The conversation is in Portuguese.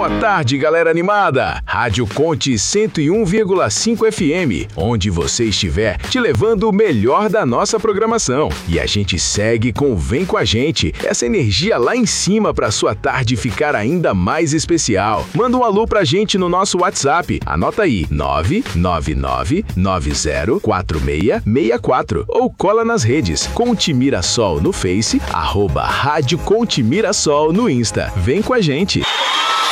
Boa tarde, galera animada! Rádio Conte 101,5 FM, onde você estiver, te levando o melhor da nossa programação. E a gente segue com Vem Com a Gente, essa energia lá em cima pra sua tarde ficar ainda mais especial. Manda um alô pra gente no nosso WhatsApp, anota aí, 999904664 ou cola nas redes, Conte Mirassol no Face, @Rádio Conte Mirassol no Insta. Vem com a gente!